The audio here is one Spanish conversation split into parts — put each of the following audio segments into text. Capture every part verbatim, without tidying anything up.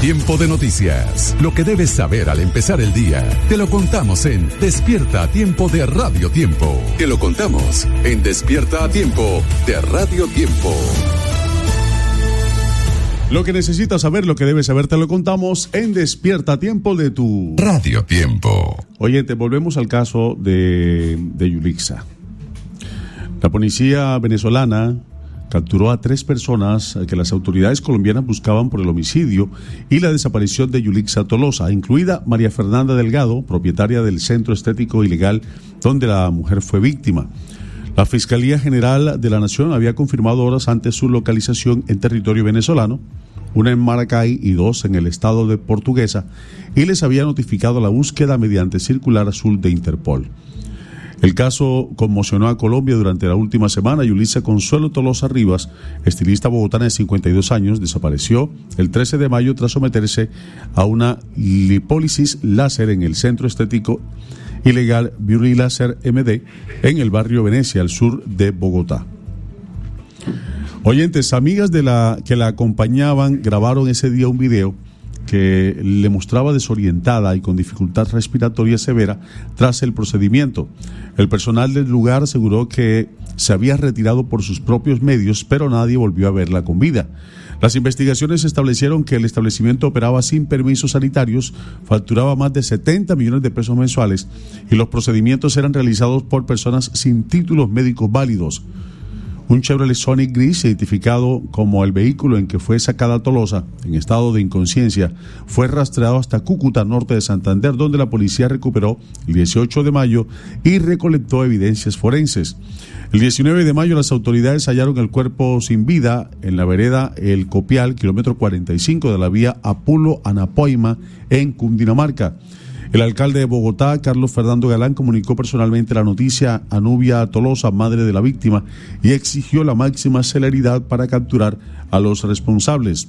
Tiempo de noticias. Lo que debes saber al empezar el día. Te lo contamos en Despierta a Tiempo de Radio Tiempo. Te lo contamos en Despierta a Tiempo de Radio Tiempo. Lo que necesitas saber, lo que debes saber, te lo contamos en Despierta a Tiempo de tu Radio Tiempo. Oye, te volvemos al caso de, de Yulixa. La policía venezolana capturó a tres personas que las autoridades colombianas buscaban por el homicidio y la desaparición de Yulixa Tolosa, incluida María Fernanda Delgado, propietaria del centro estético ilegal donde la mujer fue víctima. La Fiscalía General de la Nación había confirmado horas antes su localización en territorio venezolano, una en Maracay y dos en el estado de Portuguesa, y les había notificado la búsqueda mediante circular azul de Interpol. El caso conmocionó a Colombia durante la última semana. Yulixa Consuelo Tolosa Rivas, estilista bogotana de cincuenta y dos años, desapareció el trece de mayo tras someterse a una lipólisis láser en el centro estético ilegal Beauty Laser M D en el barrio Venecia, al sur de Bogotá. Oyentes, amigas de la que la acompañaban grabaron ese día un video que le mostraba desorientada y con dificultad respiratoria severa tras el procedimiento. El personal del lugar aseguró que se había retirado por sus propios medios, pero nadie volvió a verla con vida. Las investigaciones establecieron que el establecimiento operaba sin permisos sanitarios, facturaba más de setenta millones de pesos mensuales y los procedimientos eran realizados por personas sin títulos médicos válidos. Un Chevrolet Sonic gris, identificado como el vehículo en que fue sacada Tolosa en estado de inconsciencia, fue rastreado hasta Cúcuta, norte de Santander, donde la policía recuperó el dieciocho de mayo y recolectó evidencias forenses. El diecinueve de mayo las autoridades hallaron el cuerpo sin vida en la vereda El Copial, kilómetro cuarenta y cinco de la vía Apulo-Anapoima, en Cundinamarca. El alcalde de Bogotá, Carlos Fernando Galán, comunicó personalmente la noticia a Nubia Tolosa, madre de la víctima, y exigió la máxima celeridad para capturar a los responsables.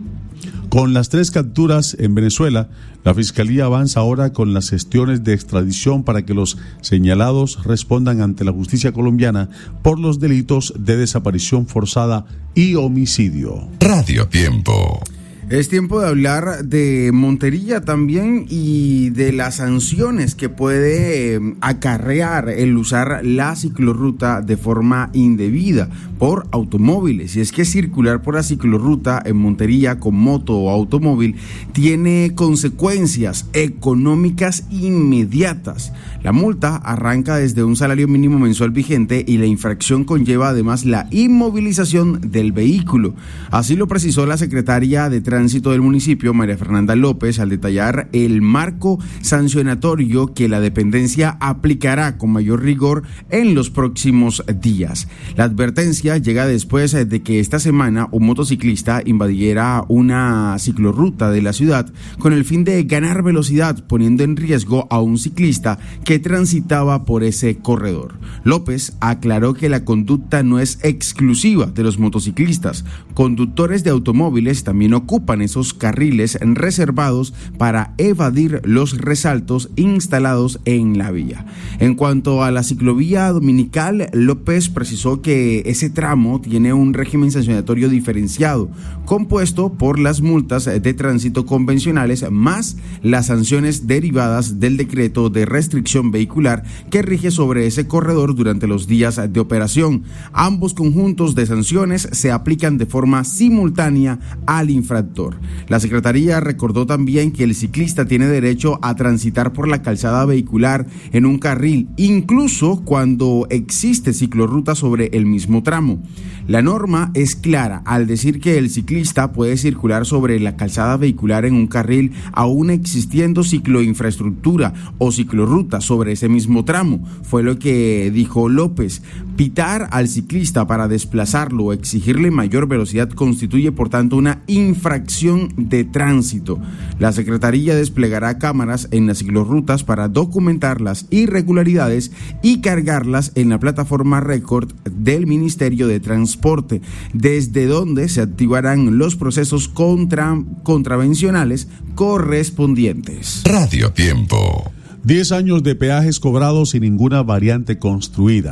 Con las tres capturas en Venezuela, la Fiscalía avanza ahora con las gestiones de extradición para que los señalados respondan ante la justicia colombiana por los delitos de desaparición forzada y homicidio. Radio Tiempo. Es tiempo de hablar de Montería también y de las sanciones que puede acarrear el usar la ciclorruta de forma indebida por automóviles. Y es que circular por la ciclorruta en Montería con moto o automóvil tiene consecuencias económicas inmediatas. La multa arranca desde un salario mínimo mensual vigente y la infracción conlleva además la inmovilización del vehículo. Así lo precisó la secretaria de Tránsito del municipio, María Fernanda López, al detallar el marco sancionatorio que la dependencia aplicará con mayor rigor en los próximos días. La advertencia llega después de que esta semana un motociclista invadiera una ciclorruta de la ciudad con el fin de ganar velocidad, poniendo en riesgo a un ciclista que transitaba por ese corredor. López aclaró que la conducta no es exclusiva de los motociclistas. Conductores de automóviles también ocupan esos carriles reservados para evadir los resaltos instalados en la vía. En cuanto a la ciclovía dominical, López precisó que ese tramo tiene un régimen sancionatorio diferenciado, compuesto por las multas de tránsito convencionales más las sanciones derivadas del decreto de restricción vehicular que rige sobre ese corredor durante los días de operación. Ambos conjuntos de sanciones se aplican de forma simultánea al infractor. La Secretaría recordó también que el ciclista tiene derecho a transitar por la calzada vehicular en un carril, incluso cuando existe ciclorruta sobre el mismo tramo. La norma es clara al decir que el ciclista puede circular sobre la calzada vehicular en un carril aún existiendo cicloinfraestructura o ciclorruta sobre ese mismo tramo, fue lo que dijo López. Pitar al ciclista para desplazarlo o exigirle mayor velocidad constituye por tanto una infracción de tránsito. La Secretaría desplegará cámaras en las ciclorrutas para documentar las irregularidades y cargarlas en la plataforma récord del Ministerio de Transporte, desde donde se activarán los procesos contra, contravencionales correspondientes. Radio Tiempo. Diez años de peajes cobrados y ninguna variante construida.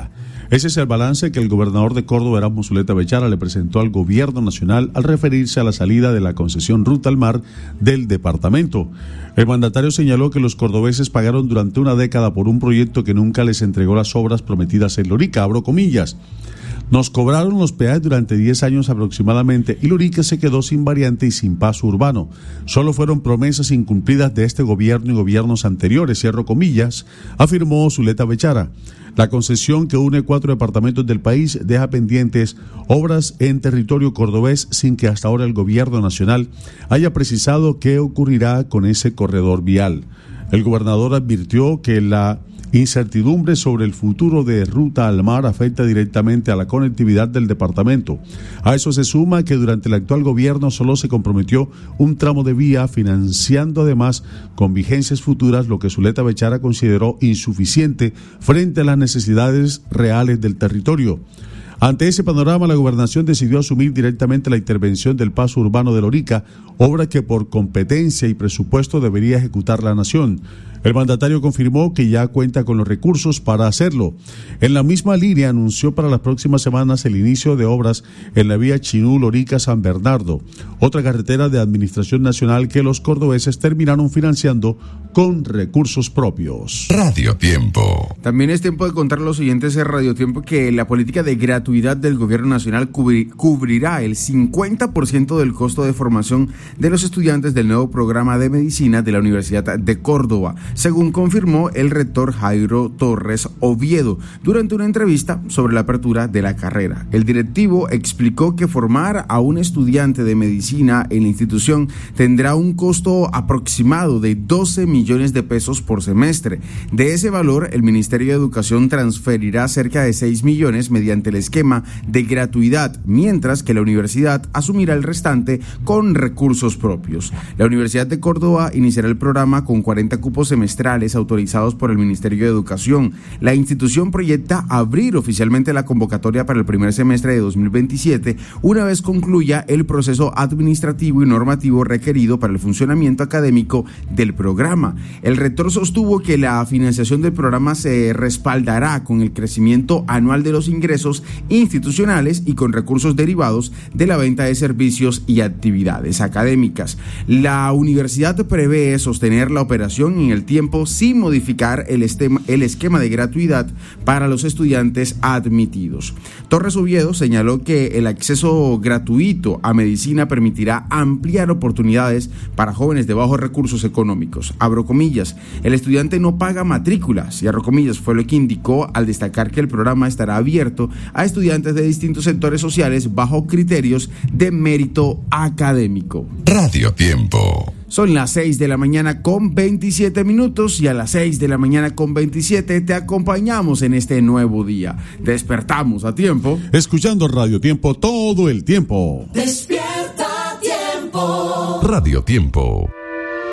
Ese es el balance que el gobernador de Córdoba, Erasmo Zuleta Bechara, le presentó al gobierno nacional al referirse a la salida de la concesión Ruta al Mar del departamento. El mandatario señaló que los cordobeses pagaron durante una década por un proyecto que nunca les entregó las obras prometidas en Lorica, abro comillas. Nos cobraron los peajes durante diez años aproximadamente y Lorica se quedó sin variante y sin paso urbano. Solo fueron promesas incumplidas de este gobierno y gobiernos anteriores, cierro comillas, afirmó Zuleta Bechara. La concesión que une cuatro departamentos del país deja pendientes obras en territorio cordobés sin que hasta ahora el gobierno nacional haya precisado qué ocurrirá con ese corredor vial. El gobernador advirtió que la incertidumbre sobre el futuro de Ruta al Mar afecta directamente a la conectividad del departamento. A eso se suma que durante el actual gobierno solo se comprometió un tramo de vía, financiando además con vigencias futuras, lo que Zuleta Bechara consideró insuficiente frente a las necesidades reales del territorio. Ante ese panorama, la gobernación decidió asumir directamente la intervención del paso urbano de Lorica, obra que por competencia y presupuesto debería ejecutar la nación. El mandatario confirmó que ya cuenta con los recursos para hacerlo. En la misma línea anunció para las próximas semanas el inicio de obras en la vía Chinú-Lorica-San Bernardo, otra carretera de administración nacional que los cordobeses terminaron financiando con recursos propios. Radio Tiempo. También es tiempo de contar a los oyentes de Radio Tiempo que la política de gratuidad del gobierno nacional cubri- cubrirá el cincuenta por ciento del costo de formación de los estudiantes del nuevo programa de medicina de la Universidad de Córdoba, según confirmó el rector Jairo Torres Oviedo durante una entrevista sobre la apertura de la carrera. El directivo explicó que formar a un estudiante de medicina en la institución tendrá un costo aproximado de doce millones de pesos por semestre. De ese valor, el Ministerio de Educación transferirá cerca de seis millones mediante el esquema de gratuidad, mientras que la universidad asumirá el restante con recursos propios. La Universidad de Córdoba iniciará el programa con cuarenta cupos semestrales autorizados por el Ministerio de Educación. La institución proyecta abrir oficialmente la convocatoria para el primer semestre de dos mil veintisiete, una vez concluya el proceso administrativo y normativo requerido para el funcionamiento académico del programa. El rector sostuvo que la financiación del programa se respaldará con el crecimiento anual de los ingresos institucionales y con recursos derivados de la venta de servicios y actividades académicas. La universidad prevé sostener la operación en el tiempo sin modificar el, esquema, el esquema de gratuidad para los estudiantes admitidos. Torres Oviedo señaló que el acceso gratuito a medicina permitirá ampliar oportunidades para jóvenes de bajos recursos económicos. Abro comillas, el estudiante no paga matrícula, cierro comillas, fue lo que indicó al destacar que el programa estará abierto a estudiantes de distintos sectores sociales bajo criterios de mérito académico. Radio Tiempo. Son las seis de la mañana con veintisiete minutos y a las seis de la mañana con veintisiete te acompañamos en este nuevo día. Despertamos a tiempo. Escuchando Radio Tiempo todo el tiempo. Despierta a tiempo. Radio Tiempo.